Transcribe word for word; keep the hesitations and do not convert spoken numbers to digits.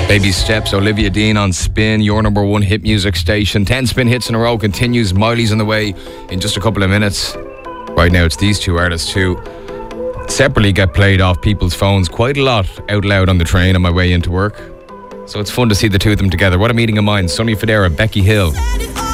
Baby Steps, Olivia Dean on Spin, your number one hit music station. Ten spin hits in a row continues. Miley's on the way in just a couple of minutes. Right now it's these two artists who separately get played off people's phones quite a lot out loud on the train on my way into work. So it's fun to see the two of them together. What a meeting of minds. Sonny Fodera, Becky Hill.